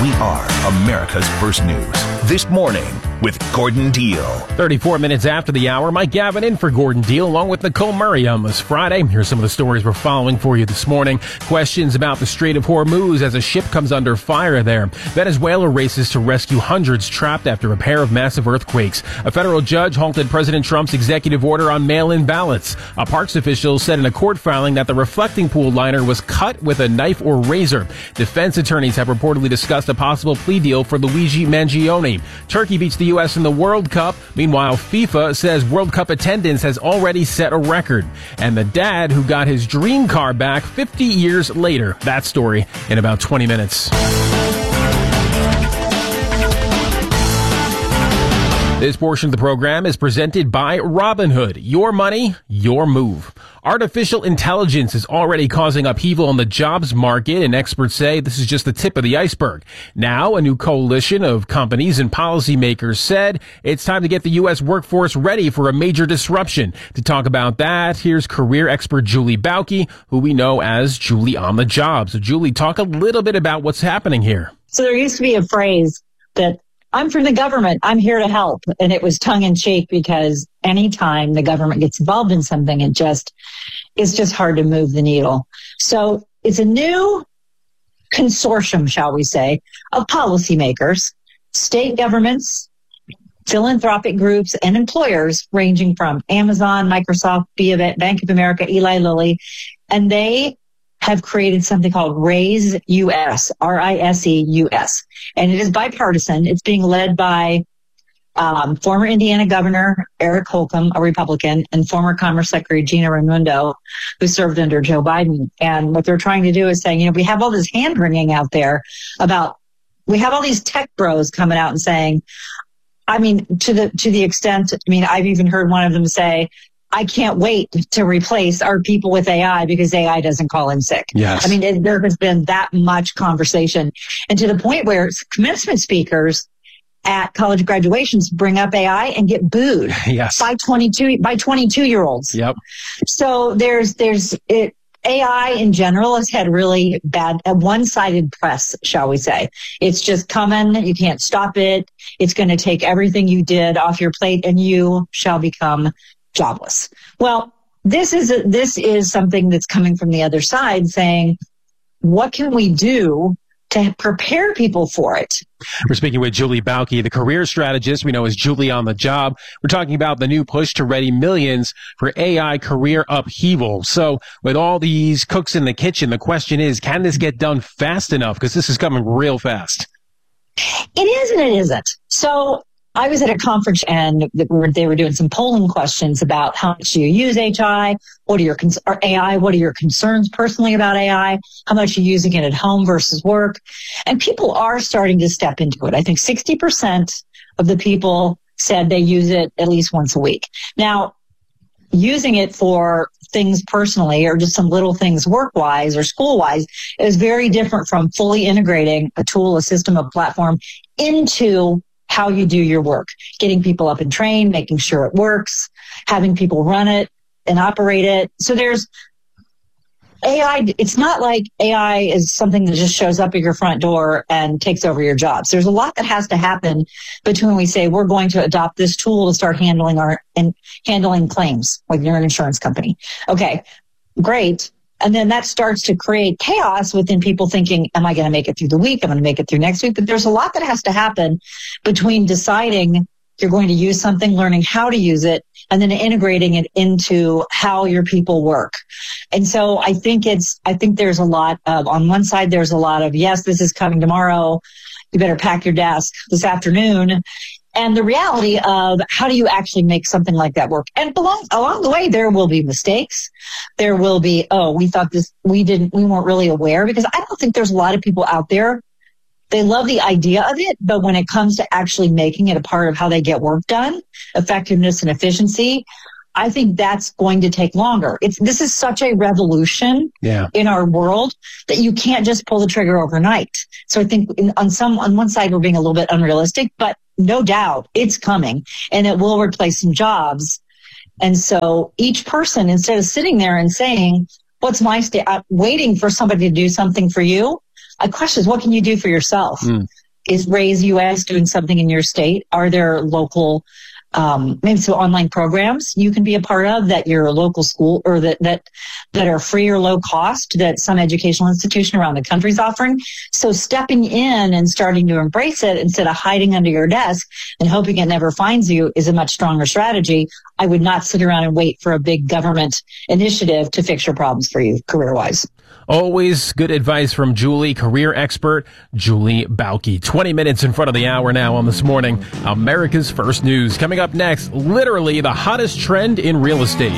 We are America's First News. This morning with Gordon Deal. 34 minutes after the hour, Mike Gavin in for Gordon Deal along with Nicole Murray on this Friday. Here's some of the stories we're following for you this morning. Questions about the Strait of Hormuz as a ship comes under fire there. Venezuela races to rescue hundreds trapped after a pair of massive earthquakes. A federal judge halted President Trump's executive order on mail-in ballots. A parks official said in a court filing that the reflecting pool liner was cut with a knife or razor. Defense attorneys have reportedly discussed a possible plea deal for Luigi Mangione. Turkey beats the U.S. in the World Cup. Meanwhile, FIFA says World Cup attendance has already set a record. And the dad who got his dream car back 50 years later. That story in about 20 minutes. This portion of the program is presented by Robinhood. Your money, your move. Artificial intelligence is already causing upheaval in the jobs market, and experts say this is just the tip of the iceberg. Now, a new coalition of companies and policymakers said it's time to get the U.S. workforce ready for a major disruption. To talk about that, here's career expert Julie Bauke, who we know as Julie on the Job. So, Julie, talk a little bit about what's happening here. So there used to be a phrase that I'm from the government, I'm here to help. And it was tongue in cheek because anytime the government gets involved in something, it's just hard to move the needle. So it's a new consortium, shall we say, of policymakers, state governments, philanthropic groups, and employers ranging from Amazon, Microsoft, Bank of America, Eli Lilly, and they have created something called RAISE US, RISE-US. And it is bipartisan. It's being led by former Indiana Governor Eric Holcomb, a Republican, and former Commerce Secretary Gina Raimondo, who served under Joe Biden. And what they're trying to do is saying, we have all this hand-wringing out there we have all these tech bros coming out and saying, to the extent, I've even heard one of them say, I can't wait to replace our people with AI because AI doesn't call in sick. Yes. There has been that much conversation. And to the point where commencement speakers at college graduations bring up AI and get booed yes. by 22-year-olds. Yep. So AI in general has had really bad, a one-sided press, shall we say. It's just coming. You can't stop it. It's going to take everything you did off your plate and you shall become jobless. Well, this is something that's coming from the other side saying, what can we do to prepare people for it? We're speaking with Julie Bauke, the career strategist we know as Julie on the Job. We're talking about the new push to ready millions for AI career upheaval. So with all these cooks in the kitchen, the question is, can this get done fast enough? Because this is coming real fast. It is and it isn't. So I was at a conference and they were doing some polling questions about how much do you use AI? What are your concerns personally about AI? How much are you using it at home versus work? And people are starting to step into it. I think 60% of the people said they use it at least once a week. Now, using it for things personally or just some little things work-wise or school-wise is very different from fully integrating a tool, a system, a platform into how you do your work, getting people up and trained, making sure it works, having people run it and operate it. So there's AI. It's not like AI is something that just shows up at your front door and takes over your jobs. There's a lot that has to happen between we say we're going to adopt this tool to start handling claims like you're an insurance company. Okay, great. And then that starts to create chaos within people thinking, am I going to make it through the week? I'm going to make it through next week. But there's a lot that has to happen between deciding you're going to use something, learning how to use it, and then integrating it into how your people work. And so I think there's a lot of, on one side, there's a lot of, yes, this is coming tomorrow. You better pack your desk this afternoon. And the reality of how do you actually make something like that work? And along the way, there will be mistakes. There will be, we thought we weren't really aware, because I don't think there's a lot of people out there. They love the idea of it, but when it comes to actually making it a part of how they get work done, effectiveness and efficiency, I think that's going to take longer. This is such a revolution in our world that you can't just pull the trigger overnight. So I think on one side, we're being a little bit unrealistic, but no doubt it's coming and it will replace some jobs. And so each person, instead of sitting there and saying, what's my waiting for somebody to do something for you, questions. What can you do for yourself? Is Raise US doing something in your state? Are there local, maybe some online programs you can be a part of that your local school or that are free or low cost that some educational institution around the country is offering? So stepping in and starting to embrace it instead of hiding under your desk and hoping it never finds you is a much stronger strategy. I would not sit around and wait for a big government initiative to fix your problems for you career-wise. Always good advice from Julie, career expert Julie Bauke. 20 minutes in front of the hour now on This Morning, America's First News. Coming up next, literally the hottest trend in real estate.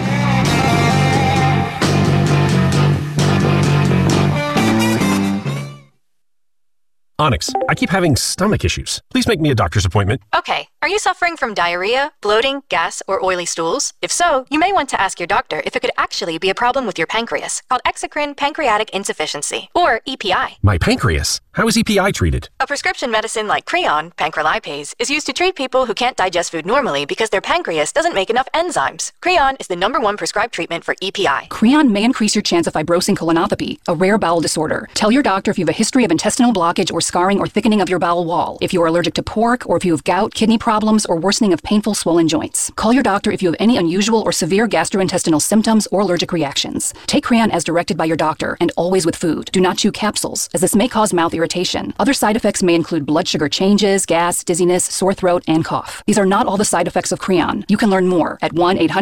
Onyx, I keep having stomach issues. Please make me a doctor's appointment. Okay, are you suffering from diarrhea, bloating, gas, or oily stools? If so, you may want to ask your doctor if it could actually be a problem with your pancreas, called exocrine pancreatic insufficiency, or EPI. My pancreas? How is EPI treated? A prescription medicine like Creon, pancrelipase, is used to treat people who can't digest food normally because their pancreas doesn't make enough enzymes. Creon is the #1 prescribed treatment for EPI. Creon may increase your chance of fibrosing colonopathy, a rare bowel disorder. Tell your doctor if you have a history of intestinal blockage or scarring or thickening of your bowel wall, if you are allergic to pork, or if you have gout, kidney problems, or worsening of painful swollen joints. Call your doctor if you have any unusual or severe gastrointestinal symptoms or allergic reactions. Take Creon as directed by your doctor and always with food. Do not chew capsules, as this may cause mouth irritation. Other side effects may include blood sugar changes, gas, dizziness, sore throat, and cough. These are not all the side effects of Creon. You can learn more at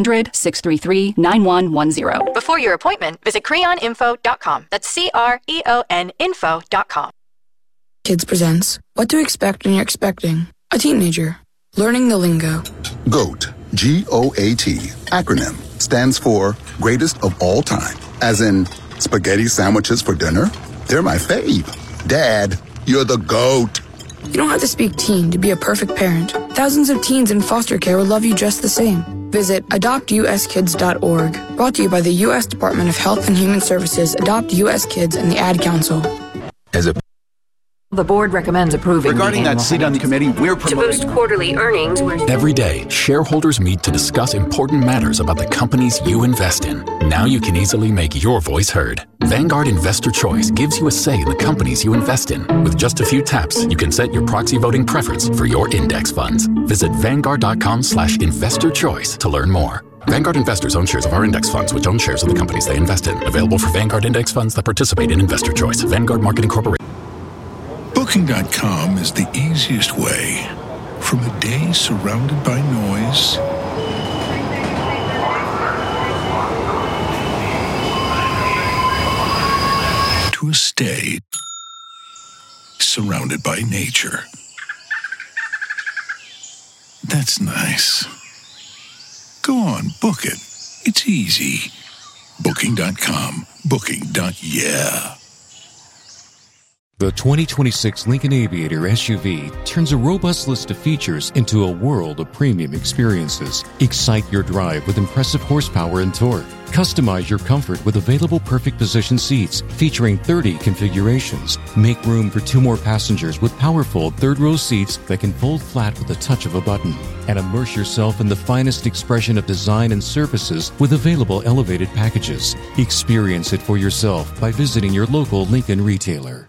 1-800-633-9110. Before your appointment, visit creoninfo.com. That's CREON info.com. Kids presents What to Expect When You're Expecting a Teenager. Learning the lingo. GOAT, G-O-A-T, acronym, stands for Greatest of All Time. As in, spaghetti sandwiches for dinner? They're my fave. Dad, you're the GOAT. You don't have to speak teen to be a perfect parent. Thousands of teens in foster care will love you just the same. Visit adoptuskids.org. Brought to you by the U.S. Department of Health and Human Services, Adopt U.S. Kids, and the Ad Council. The board recommends approving regarding that seat on the committee, we're promoting to boost quarterly earnings. Every day, shareholders meet to discuss important matters about the companies you invest in. Now you can easily make your voice heard. Vanguard Investor Choice gives you a say in the companies you invest in. With just a few taps, you can set your proxy voting preference for your index funds. Visit Vanguard.com/investorchoice to learn more. Vanguard investors own shares of our index funds, which own shares of the companies they invest in. Available for Vanguard index funds that participate in Investor Choice. Vanguard Marketing Corporation. Booking.com is the easiest way. From a day surrounded by noise to a stay surrounded by nature. That's nice. Go on, book it. It's easy. Booking.com. Booking.yeah. The 2026 Lincoln Aviator SUV turns a robust list of features into a world of premium experiences. Excite your drive with impressive horsepower and torque. Customize your comfort with available perfect position seats featuring 30 configurations. Make room for 2 more passengers with powerful third-row seats that can fold flat with the touch of a button. And immerse yourself in the finest expression of design and services with available elevated packages. Experience it for yourself by visiting your local Lincoln retailer.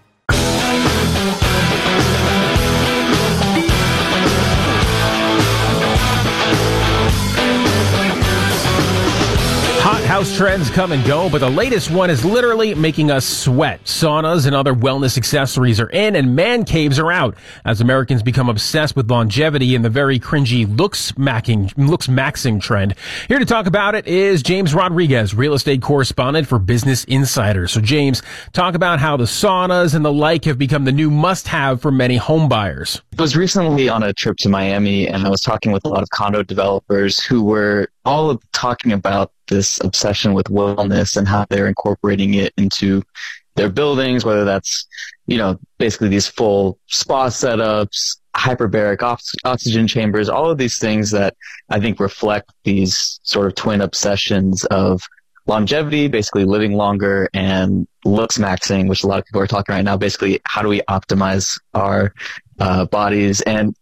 Hot house trends come and go, but the latest one is literally making us sweat. Saunas and other wellness accessories are in, and man caves are out as Americans become obsessed with longevity and the very cringy looks maxing trend. Here to talk about it is James Rodriguez, real estate correspondent for Business Insider. So James, talk about how the saunas and the like have become the new must-have for many home buyers. I was recently on a trip to Miami, and I was talking with a lot of condo developers who were all talking about this obsession with wellness and how they're incorporating it into their buildings, whether that's, basically these full spa setups, hyperbaric oxygen chambers, all of these things that I think reflect these sort of twin obsessions of longevity, basically living longer, and looks maxing, which a lot of people are talking right now. Basically, how do we optimize our bodies? And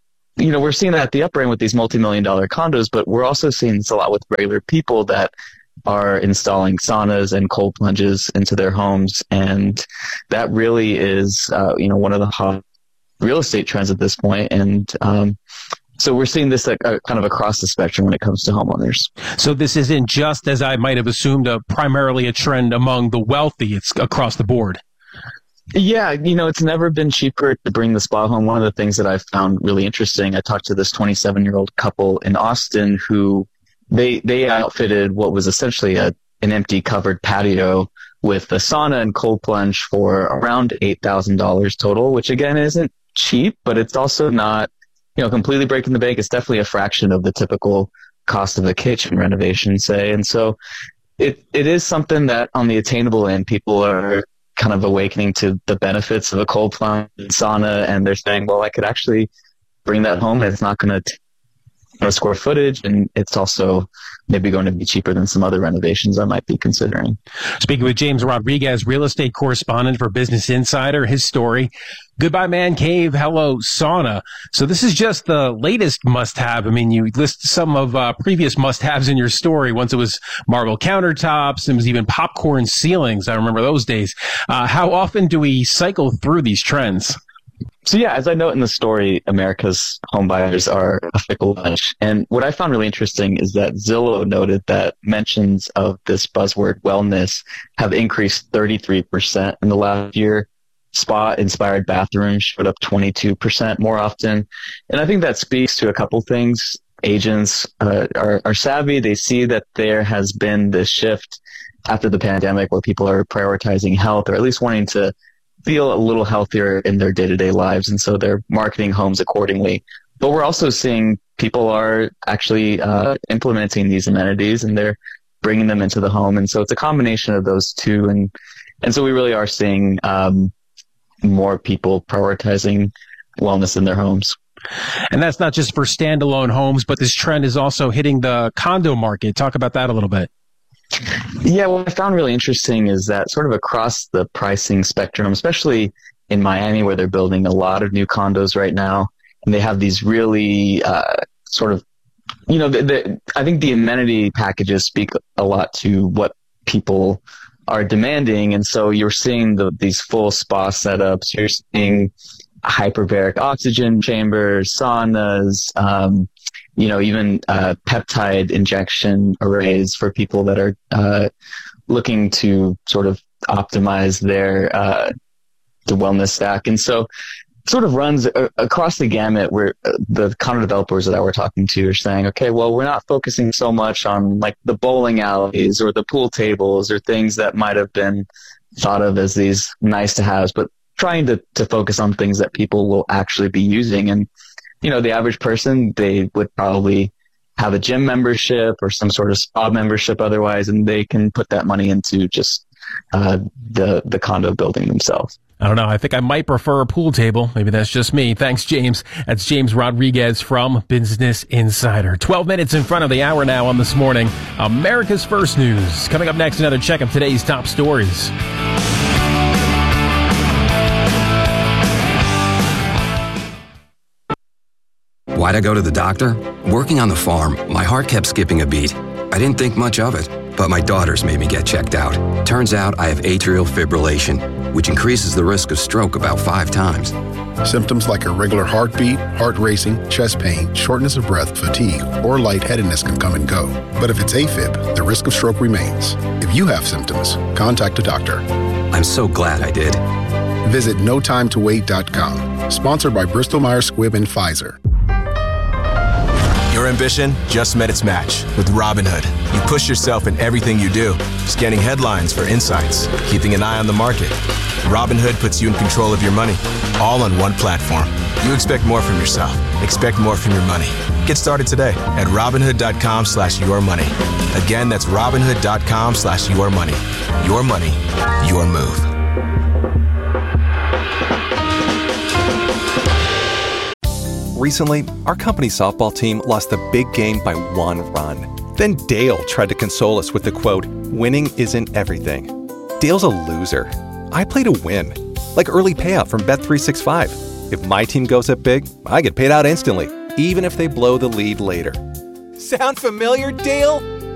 we're seeing that at the upper end with these multi-million-dollar condos, but we're also seeing this a lot with regular people that are installing saunas and cold plunges into their homes. And that really is, one of the hot real estate trends at this point. And so we're seeing this kind of across the spectrum when it comes to homeowners. So this isn't just, as I might have assumed, primarily a trend among the wealthy. It's across the board. Yeah, it's never been cheaper to bring the spa home. One of the things that I've found really interesting, I talked to this 27-year-old couple in Austin who they outfitted what was essentially an empty covered patio with a sauna and cold plunge for around $8,000 total, which again isn't cheap, but it's also not, completely breaking the bank. It's definitely a fraction of the typical cost of a kitchen renovation, say. And so it is something that on the attainable end, people are kind of awakening to the benefits of a cold plunge sauna, and they're saying, well, I could actually bring that home and it's not going to square footage, and it's also maybe going to be cheaper than some other renovations I might be considering. Speaking with James Rodriguez, real estate correspondent for Business Insider, his story, Goodbye Man Cave, Hello Sauna. So this is just the latest must-have. I mean, you list some of previous must-haves in your story. Once it was marble countertops, it was even popcorn ceilings. I remember those days. How often do we cycle through these trends? So yeah, as I note in the story, America's home buyers are a fickle bunch. And what I found really interesting is that Zillow noted that mentions of this buzzword wellness have increased 33% in the last year. Spa-inspired bathrooms showed up 22% more often. And I think that speaks to a couple things. Agents are savvy. They see that there has been this shift after the pandemic where people are prioritizing health, or at least wanting to feel a little healthier in their day-to-day lives, and so they're marketing homes accordingly. But we're also seeing people are actually implementing these amenities, and they're bringing them into the home, and so it's a combination of those two, and so we really are seeing more people prioritizing wellness in their homes. And that's not just for standalone homes, but this trend is also hitting the condo market. Talk about that a little bit. Yeah, what I found really interesting is that sort of across the pricing spectrum, especially in Miami where they're building a lot of new condos right now, and they have these really sort of, I think the amenity packages speak a lot to what people are demanding. And so you're seeing these full spa setups, you're seeing hyperbaric oxygen chambers, saunas, even peptide injection arrays for people that are looking to sort of optimize their the wellness stack. And so it sort of runs across the gamut where the condo developers that we're talking to are saying, okay, well, we're not focusing so much on like the bowling alleys or the pool tables or things that might have been thought of as these nice to haves, but trying to focus on things that people will actually be using. And the average person, they would probably have a gym membership or some sort of spa membership otherwise, and they can put that money into just the condo building themselves. I don't know. I think I might prefer a pool table. Maybe that's just me. Thanks, James. That's James Rodriguez from Business Insider. 12 minutes in front of the hour now on This Morning. America's First News. Coming up next, another check of today's top stories. Why'd I go to the doctor? Working on the farm, my heart kept skipping a beat. I didn't think much of it, but my daughters made me get checked out. Turns out I have atrial fibrillation, which increases the risk of stroke about 5 times. Symptoms like irregular heartbeat, heart racing, chest pain, shortness of breath, fatigue, or lightheadedness can come and go. But if it's AFib, the risk of stroke remains. If you have symptoms, contact a doctor. I'm so glad I did. Visit notimetowait.com. Sponsored by Bristol Myers Squibb and Pfizer. Your ambition just met its match with Robinhood. You push yourself in everything you do, scanning headlines for insights, keeping an eye on the market. Robinhood puts you in control of your money, all on one platform. You expect more from yourself. Expect more from your money. Get started today at Robinhood.com/yourmoney. Again, that's Robinhood.com/yourmoney. Your money, your move. Recently, our company's softball team lost the big game by 1 run. Then Dale tried to console us with the quote, "Winning isn't everything." Dale's a loser. I play to win. Like early payout from Bet365. If my team goes up big, I get paid out instantly, even if they blow the lead later. Sound familiar, Dale?